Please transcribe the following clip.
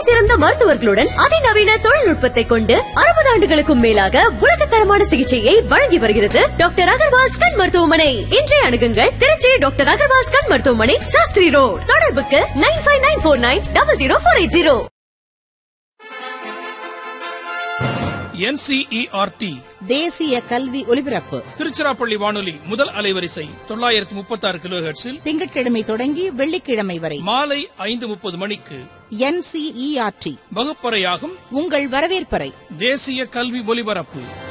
சிறந்த மருத்துவர்களுடன் அதிநவீன தொழில்நுட்பத்தை கொண்டு 60 ஆண்டுகளுக்கும் மேலாக உலகத்தரமான சிகிச்சையை வழங்கி வருகிறது டாக்டர் அகர்வால்ஸ் கண் மருத்துவமனை. இன்றைய அணுகுங்கள் திருச்சி டாக்டர் அகர்வால்ஸ் கண் மருத்துவமனை, சாஸ்திரி ரோட். தொடர்புக்கு 9594900480. NCERT தேசிய கல்வி ஒலிபரப்பு திருச்சிராப்பள்ளி வானொலி முதல் அலைவரிசை 936 கிலோஹெர்ட்ஸில் திங்கட்கிழமை தொடங்கி வெள்ளிக்கிழமை வரை மாலை 5:30 மணிக்கு NCERT வகுப்பறையாகும் உங்கள் வரவேற்பறை தேசிய கல்வி ஒலிபரப்பு.